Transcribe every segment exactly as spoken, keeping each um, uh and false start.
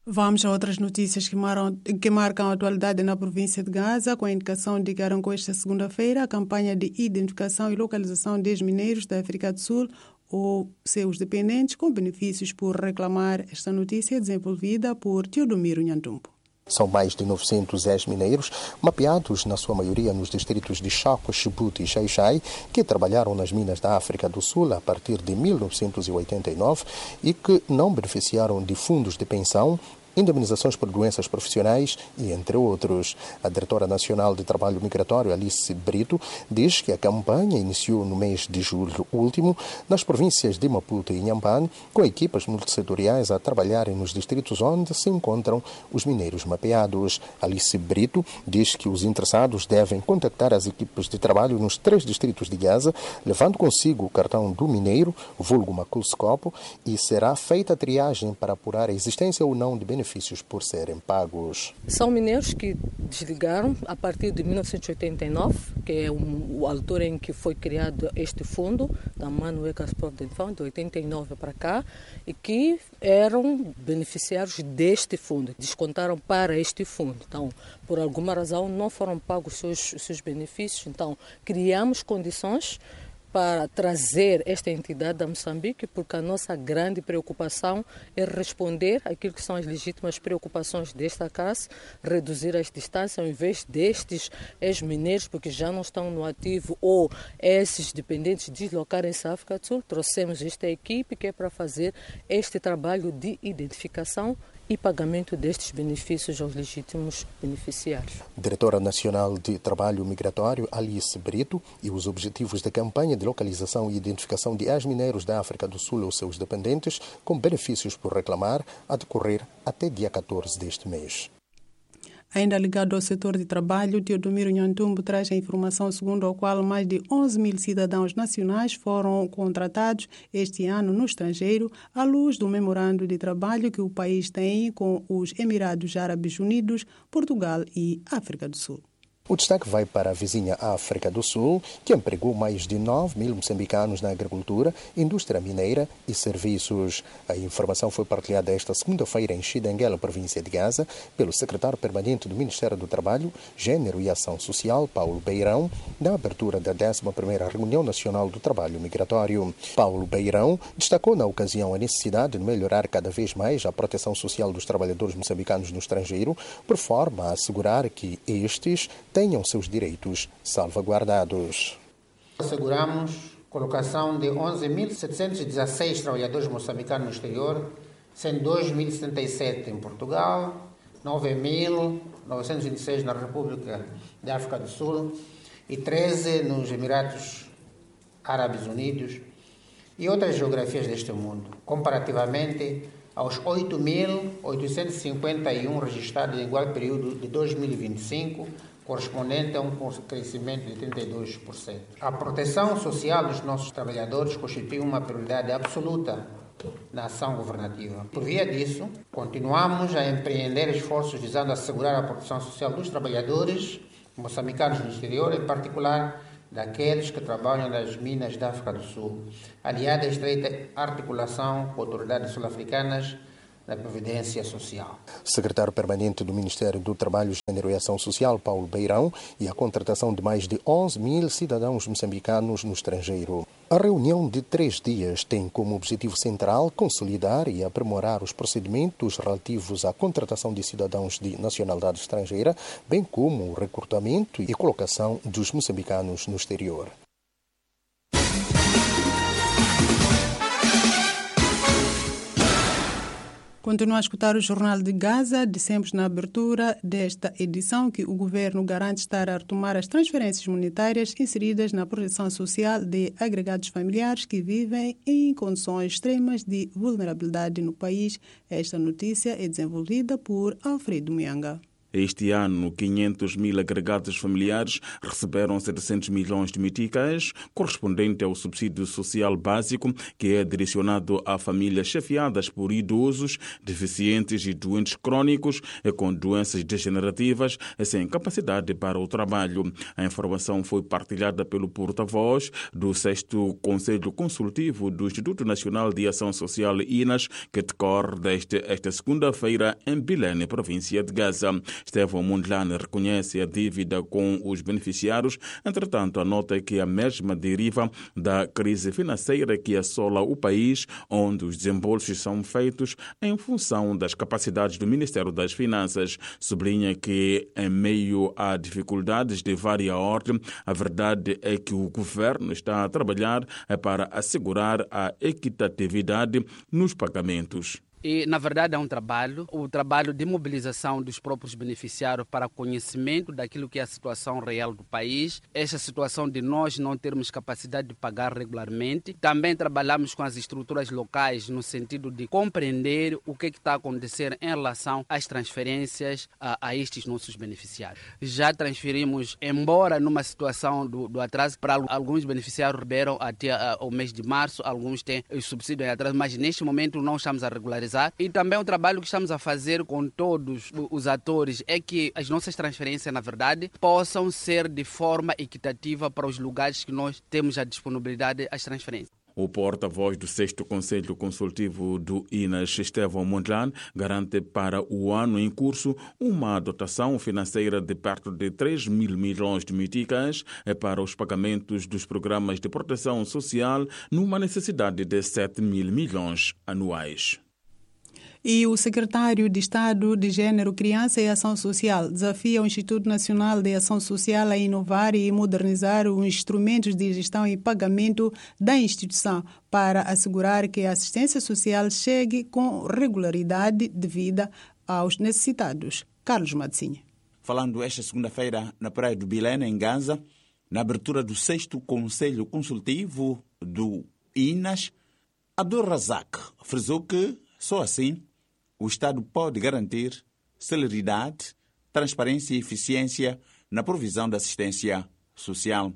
Vamos a outras notícias que, maram, que marcam a atualidade na província de Gaza, com a indicação de que arrancou esta segunda-feira a campanha de identificação e localização dos mineiros da África do Sul ou seus dependentes com benefícios por reclamar. Esta notícia é desenvolvida por Teodomiro Nhantumpo. São mais de novecentos ex-mineiros, mapeados na sua maioria nos distritos de Chaco, Chibouti e Xai-Xai, que trabalharam nas minas da África do Sul a partir de mil novecentos e oitenta e nove e que não beneficiaram de fundos de pensão, indemnizações por doenças profissionais e entre outros. A diretora nacional de Trabalho Migratório, Alice Brito, diz que a campanha iniciou no mês de julho último nas províncias de Maputo e Inhambane, com equipas multissetoriais a trabalharem nos distritos onde se encontram os mineiros mapeados. Alice Brito diz que os interessados devem contactar as equipes de trabalho nos três distritos de Gaza, levando consigo o cartão do mineiro, vulgo Maculscopo, e será feita a triagem para apurar a existência ou não de benefícios por serem pagos. São mineiros que desligaram a partir de mil novecentos e oitenta e nove, que é o, o altura em que foi criado este fundo, da Manuel Gaspar de de oitenta e nove para cá, e que eram beneficiários deste fundo, descontaram para este fundo. Então, por alguma razão, não foram pagos os seus, os seus benefícios. Então, criamos condições para trazer esta entidade a Moçambique, porque a nossa grande preocupação é responder àquilo que são as legítimas preocupações desta classe, reduzir as distâncias, ao invés destes ex-mineiros, porque já não estão no ativo, ou esses dependentes deslocarem-se à África do Sul. Trouxemos esta equipe que é para fazer este trabalho de identificação e pagamento destes benefícios aos legítimos beneficiários. Diretora Nacional de Trabalho Migratório, Alice Brito, e os objetivos da campanha de localização e identificação de ex-mineiros da África do Sul ou seus dependentes com benefícios por reclamar a decorrer até dia catorze deste mês. Ainda ligado ao setor de trabalho, Teodomiro Nhantumbo traz a informação segundo a qual mais de onze mil cidadãos nacionais foram contratados este ano no estrangeiro, à luz do memorando de trabalho que o país tem com os Emirados Árabes Unidos, Portugal e África do Sul. O destaque vai para a vizinha África do Sul, que empregou mais de nove mil moçambicanos na agricultura, indústria mineira e serviços. A informação foi partilhada esta segunda-feira em Xidenguela, província de Gaza, pelo secretário permanente do Ministério do Trabalho, Gênero e Ação Social, Paulo Beirão, na abertura da décima primeira Reunião Nacional do Trabalho Migratório. Paulo Beirão destacou na ocasião a necessidade de melhorar cada vez mais a proteção social dos trabalhadores moçambicanos no estrangeiro, por forma a assegurar que estes tenham seus direitos salvaguardados. Asseguramos a colocação de onze mil setecentos e dezesseis trabalhadores moçambicanos no exterior, sendo dois mil e setenta e sete em Portugal, nove mil novecentos e vinte e seis na República da África do Sul e treze nos Emirados Árabes Unidos e outras geografias deste mundo, comparativamente aos oito mil oitocentos e cinquenta e um registrados em igual período de dois mil e vinte e cinco, correspondente a um crescimento de trinta e dois por cento. A proteção social dos nossos trabalhadores constitui uma prioridade absoluta na ação governativa. Por via disso, continuamos a empreender esforços visando assegurar a proteção social dos trabalhadores moçambicanos no exterior, em particular daqueles que trabalham nas minas da África do Sul, aliada à estreita articulação com autoridades sul-africanas da Previdência Social. Secretário permanente do Ministério do Trabalho, Gênero e Ação Social, Paulo Beirão, e a contratação de mais de onze mil cidadãos moçambicanos no estrangeiro. A reunião de três dias tem como objetivo central consolidar e aprimorar os procedimentos relativos à contratação de cidadãos de nacionalidade estrangeira, bem como o recrutamento e colocação dos moçambicanos no exterior. Continua a escutar o Jornal de Gaza. Dissemos na abertura desta edição que o governo garante estar a retomar as transferências monetárias inseridas na proteção social de agregados familiares que vivem em condições extremas de vulnerabilidade no país. Esta notícia é desenvolvida por Alfredo Mianga. Este ano, quinhentos mil agregados familiares receberam setecentos milhões de meticais, correspondente ao subsídio social básico, que é direcionado a famílias chefiadas por idosos, deficientes e doentes crônicos com doenças degenerativas sem capacidade para o trabalho. A informação foi partilhada pelo porta-voz do sexto Conselho Consultivo do Instituto Nacional de Ação Social I N A S, que decorre desde esta segunda-feira em Belém, província de Gaza. Estevão Mondlane reconhece a dívida com os beneficiários, entretanto anota que a mesma deriva da crise financeira que assola o país, onde os desembolsos são feitos em função das capacidades do Ministério das Finanças. Sublinha que, em meio a dificuldades de várias ordens, a verdade é que o governo está a trabalhar para assegurar a equitatividade nos pagamentos. E, na verdade, é um trabalho, o trabalho de mobilização dos próprios beneficiários para conhecimento daquilo que é a situação real do país, esta situação de nós não termos capacidade de pagar regularmente. Também trabalhamos com as estruturas locais no sentido de compreender o que, é que está a acontecer em relação às transferências a, a estes nossos beneficiários. Já transferimos, embora numa situação do, do atraso, para alguns beneficiários receberam até a, o mês de março, alguns têm o subsídio em atraso, mas neste momento não estamos a regularizar. E também o trabalho que estamos a fazer com todos os atores é que as nossas transferências, na verdade, possam ser de forma equitativa para os lugares que nós temos a disponibilidade às transferências. O porta-voz do sexto Conselho Consultivo do I N A S, Estevão Mondlane, garante para o ano em curso uma dotação financeira de perto de três mil milhões de meticais para os pagamentos dos programas de proteção social, numa necessidade de sete mil milhões anuais. E o secretário de Estado de Gênero, Criança e Ação Social desafia o Instituto Nacional de Ação Social a inovar e modernizar os instrumentos de gestão e pagamento da instituição para assegurar que a assistência social chegue com regularidade devida aos necessitados. Carlos Madzinha. Falando esta segunda-feira na Praia do Belém, em Gaza, na abertura do sexto Conselho Consultivo do I N A S, Abdul Razak frisou que, só assim, o Estado pode garantir celeridade, transparência e eficiência na provisão da assistência social.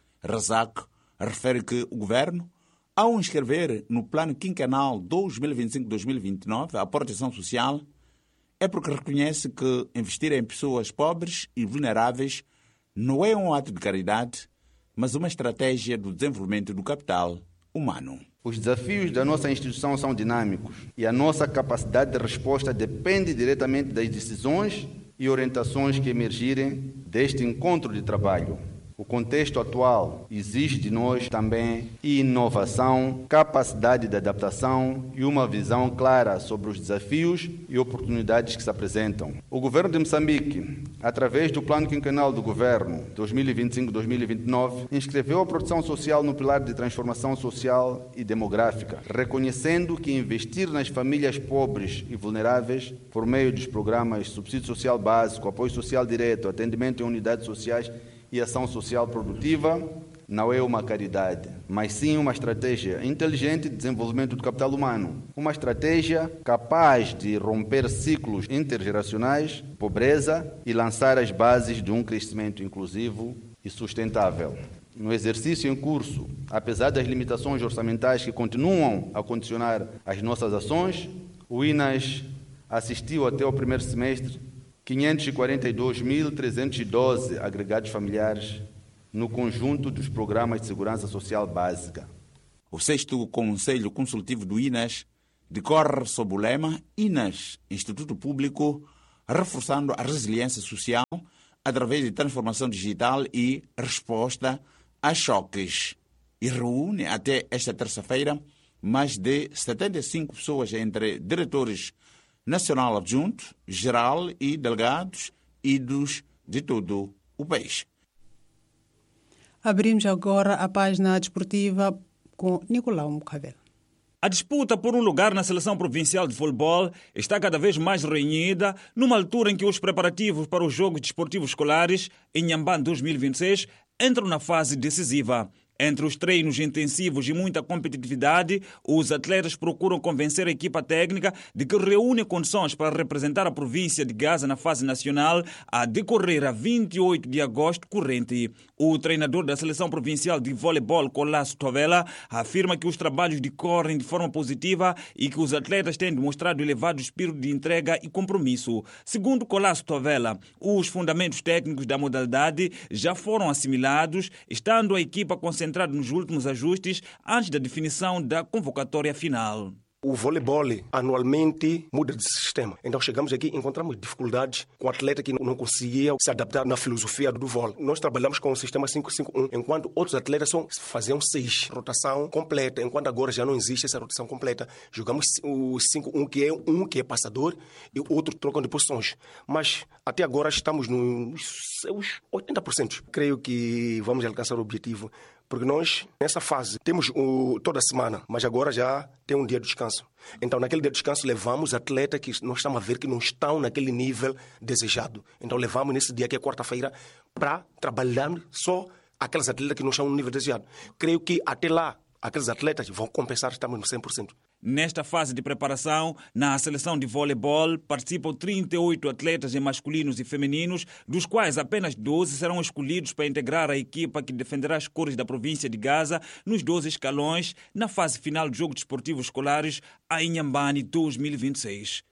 Razak refere que o Governo, ao inscrever no Plano Quinquenal dois mil e vinte e cinco a dois mil e vinte e nove a proteção social, é porque reconhece que investir em pessoas pobres e vulneráveis não é um ato de caridade, mas uma estratégia do desenvolvimento do capital humano. Os desafios da nossa instituição são dinâmicos e a nossa capacidade de resposta depende diretamente das decisões e orientações que emergirem deste encontro de trabalho. O contexto atual exige de nós também inovação, capacidade de adaptação e uma visão clara sobre os desafios e oportunidades que se apresentam. O governo de Moçambique, através do Plano Quinquenal do Governo dois mil e vinte e cinco a dois mil e vinte e nove, inscreveu a proteção social no pilar de transformação social e demográfica, reconhecendo que investir nas famílias pobres e vulneráveis, por meio dos programas Subsídio Social Básico, Apoio Social Direto, Atendimento em Unidades Sociais e Ação Social Produtiva, não é uma caridade, mas sim uma estratégia inteligente de desenvolvimento do capital humano. Uma estratégia capaz de romper ciclos intergeracionais, pobreza e lançar as bases de um crescimento inclusivo e sustentável. No exercício em curso, apesar das limitações orçamentais que continuam a condicionar as nossas ações, o I N A S assistiu até o primeiro semestre quinhentos e quarenta e dois mil trezentos e doze agregados familiares no conjunto dos programas de segurança social básica. O sexto Conselho Consultivo do I N A S decorre sob o lema I N A S, Instituto Público, reforçando a resiliência social através de transformação digital e resposta a choques. E reúne até esta terça-feira mais de setenta e cinco pessoas entre diretores nacional adjunto, geral e delegados idos de todo o país. Abrimos agora a página desportiva com Nicolau Mucavel. A disputa por um lugar na seleção provincial de futebol está cada vez mais renhida, numa altura em que os preparativos para os Jogos Desportivos Escolares em Inhambane dois mil e vinte e seis entram na fase decisiva. Entre os treinos intensivos e muita competitividade, os atletas procuram convencer a equipa técnica de que reúne condições para representar a província de Gaza na fase nacional a decorrer a vinte e oito de agosto corrente. O treinador da Seleção Provincial de Voleibol, Colasso Tovela, afirma que os trabalhos decorrem de forma positiva e que os atletas têm demonstrado elevado espírito de entrega e compromisso. Segundo Colasso Tovela, os fundamentos técnicos da modalidade já foram assimilados, estando a equipa concentrada nos últimos ajustes antes da definição da convocatória final. O voleibol anualmente muda de sistema. Então chegamos aqui e encontramos dificuldades com o atleta que não conseguia se adaptar na filosofia do vôlei. Nós trabalhamos com o sistema cinco cinco um, enquanto outros atletas só faziam seis, rotação completa, enquanto agora já não existe essa rotação completa. Jogamos o cinco um, que é um que é passador e o outro trocam de posições. Mas até agora estamos nos seus oitenta por cento. Creio que vamos alcançar o objetivo. Porque nós, nessa fase, temos o, toda semana, mas agora já tem um dia de descanso. Então, naquele dia de descanso, levamos atletas que nós estamos a ver que não estão naquele nível desejado. Então, levamos nesse dia, que é quarta-feira, para trabalhar só aqueles atletas que não estão no nível desejado. Creio que até lá, aqueles atletas vão compensar, estamos no cem por cento. Nesta fase de preparação, na seleção de voleibol, participam trinta e oito atletas em masculinos e femininos, dos quais apenas doze serão escolhidos para integrar a equipa que defenderá as cores da província de Gaza nos doze escalões na fase final do Jogo Desportivo Escolares a Inhambane dois mil e vinte e seis.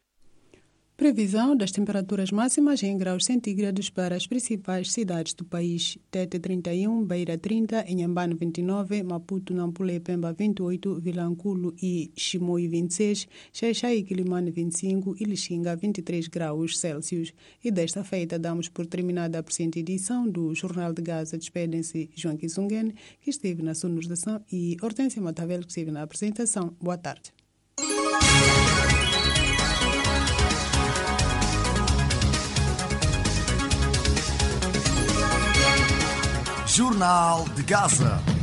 Previsão das temperaturas máximas em graus centígrados para as principais cidades do país. Tete trinta e um, Beira trinta, Inhambane vinte e nove, Maputo, Nampula, Pemba vinte e oito, Vilanculo e Chimoio vinte e seis, Xaixai e Quilimane vinte e cinco e Lixinga vinte e três graus Celsius. E desta feita damos por terminada a presente edição do Jornal de Gaza. Despedem-se João Kizungen, que esteve na sonorização, e Hortência Matavel, que esteve na apresentação. Boa tarde. Jornal de Gaza.